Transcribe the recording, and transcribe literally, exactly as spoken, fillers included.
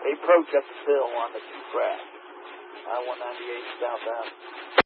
They approach up the hill on the two craft. I one ninety-eight southbound.